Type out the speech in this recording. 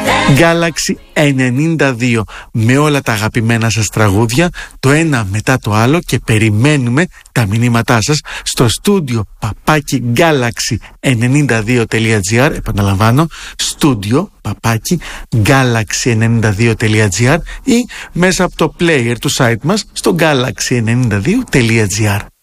Galaxy 92 με όλα τα αγαπημένα σας τραγούδια, το ένα μετά το άλλο, και περιμένουμε τα μηνύματά σας στο στούντιο παπάκι galaxy92.gr. Επαναλαμβάνω, στούντιο παπάκι galaxy92.gr ή μέσα από το player του site μας στο galaxy92.gr.